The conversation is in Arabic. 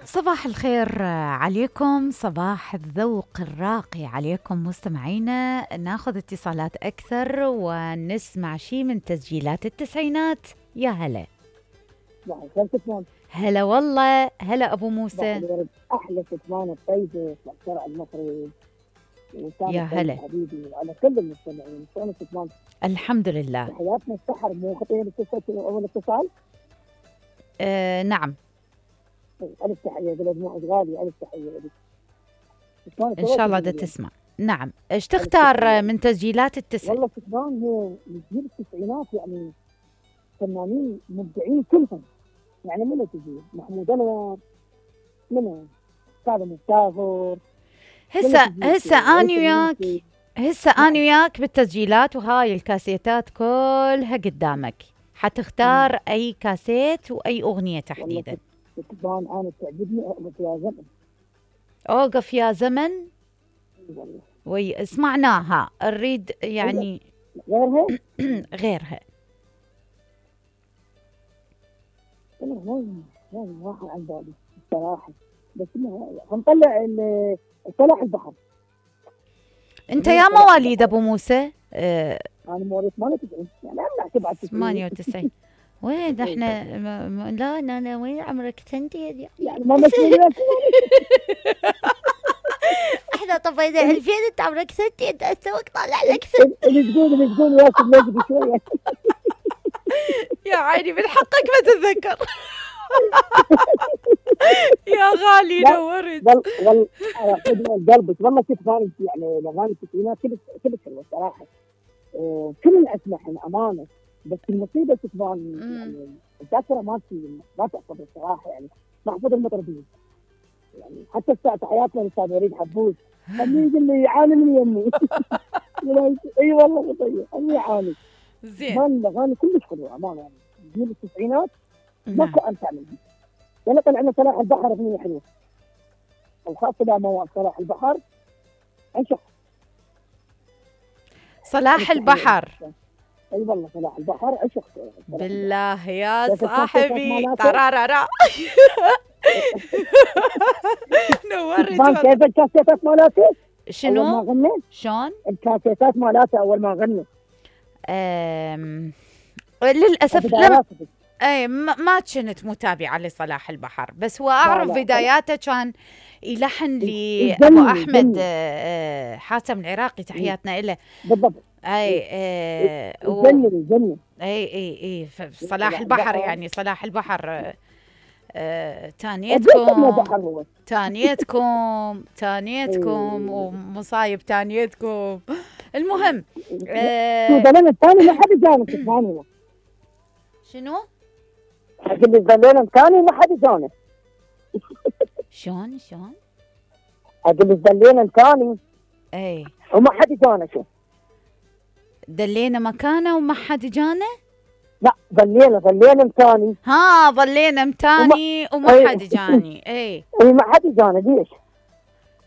صباح الخير عليكم، صباح الذوق الراقي عليكم مستمعينا. ناخذ اتصالات أكثر ونسمع شي من تسجيلات التسعينات. يا هلا. هلا والله، هلا أبو موسى. أحلى ستمان الطيبة في الشارع المصري. يا هلا حبيبي وعلى كل المستمعين. شلون ستمان؟ الحمد لله. تحياتنا السحر. مو خطين الاتصال أول اتصال؟ نعم. ألف تحية بلد مو غالي. ألف تحية لك. إن شاء الله دا تسمع. نعم. إيش تختار من تسجيلات التسعينات؟ والله ستمان هو جيل التسعينات، يعني فنانين مبدعين كلهم. يعني من تجي محمود أنور، من كاظم الساهر. هسه أنا وياك بالتسجيلات، وهاي الكاسيتات كلها قدامك. حتختار أي كاسيت وأي أغنية تحديدا؟ طبعا أنا تعجبني أوقف يا زمن. أوقف يا زمن. سمعناها، نريد يعني غيرها. غيرها. أنا واحد عن بالي الصراحة، بس هنطلع صلاح البحر. أنت يا مواليد أبو موسى؟ أنا مواليد 98، يعني أنا بعد 98. وين احنا؟ لا وين عمرك سنتي؟ يعني ما مسؤوليات. احنا طفينا 2000، انت عمرك سنتي، انت توك طالع لك اللي تقول ياسر نجد شوية. يا عيني، من حقك ما تتذكر. يا غالي نورت. والله قلبك والله كنت فاهم، يعني الاغاني التسعينات كلش حلوه صراحه. كل الاسماء امانه، بس المصيبه تبان يعني الذاكره ما تحفظ الصراحه، يعني محفوظ المطربين. يعني حتى الساعه حياتنا الاستاذ وليد حبوش خليه يقول لي يعاني من يمي. اي والله طيب خليه يعاني. زين. الاغاني كلش حلوه امانه، يعني جيل التسعينات ماكو امتع منها. يعني طلع لنا صلاح البحر اغنيه حلوه، وخاصه لا موال صلاح البحر انشق. صلاح البحر. اي والله صلاح البحر عشق. بالله يا صاحبي ترارارا. نورت. كيف الكاسيتات مالته؟ شنو؟ اول ما غنى شلون؟ الكاسيتات مالته اول ما غنى. للاسف اي ما كنت متابعه لصلاح البحر، بس هو اعرف بداياته كان يلحن لي ابو احمد حاتم العراقي، تحياتنا له. بالضبط. اي الجنة. اي صلاح البحر، يعني صلاح البحر. تانيتكم ومصايب تانيتكم. المهم الزلمه الثاني ما حد جانه تسمعني. شنو؟ اقول الزلمه الثاني ما حد جانه. شلون؟ اقول الزلمه الثاني اي وما حد جانه. شو دلينا مكانه وما حد جانا؟ لا ظلينا متاني. ظلينا متاني وما حد جاني. اي ما حد جانا. ليش؟